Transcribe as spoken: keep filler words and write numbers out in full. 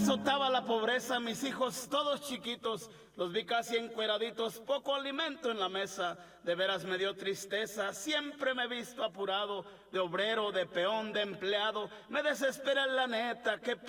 azotaba la pobreza, mis hijos todos chiquitos, los vi casi encueraditos, poco alimento en la mesa, de veras me dio tristeza, siempre me he visto apurado, de obrero, de peón, de empleado, me desespera la neta, que